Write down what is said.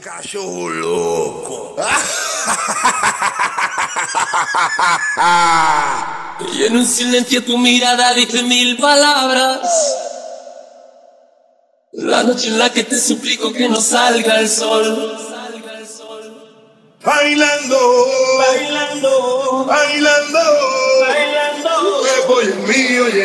Cachorro louco. Y en un silencio tu mirada dice mil palabras. La noche en la que te suplico que no salga el sol. Bailando, Bailando, bailando, bailando. que voy el mío.